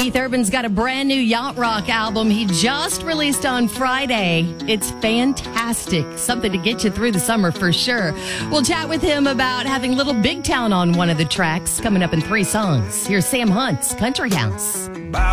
Keith Urban's got a brand new yacht rock album he just released on Friday. It's fantastic. Something to get you through the summer for sure. We'll chat with him about having Little Big Town on one of the tracks coming up in 3 songs. Here's Sam Hunt's Country House.